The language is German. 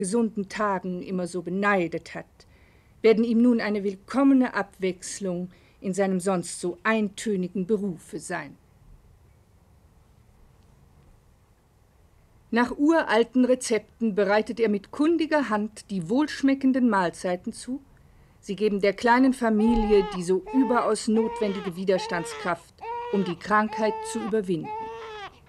gesunden Tagen immer so beneidet hat, werden ihm nun eine willkommene Abwechslung in seinem sonst so eintönigen Berufe sein. Nach uralten Rezepten bereitet er mit kundiger Hand die wohlschmeckenden Mahlzeiten zu. Sie geben der kleinen Familie die so überaus notwendige Widerstandskraft, um die Krankheit zu überwinden.